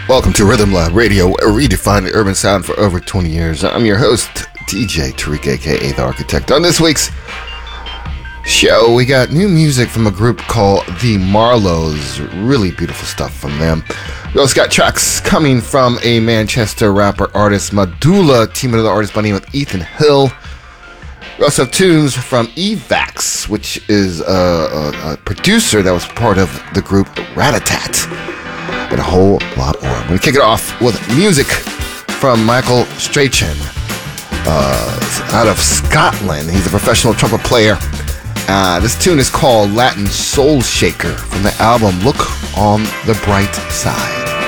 Welcome to Rhythm Lab Radio, where we redefine the urban sound for over 20 years. I'm your host, DJ Tariq, aka The Architect. On this week's show, we got new music from a group called The Marlows. Really beautiful stuff from them. We also got tracks coming from a Manchester rapper artist, Madula, teaming with an artist by the name of Ethan Hill. We also have tunes from Evax, which is a producer that was part of the group Ratatat. And a whole lot more. I'm going to kick it off with music from Michael Strachan, out of Scotland. He's a professional trumpet player. This tune is called Latin Soul Shaker from the album Look on the Bright Side.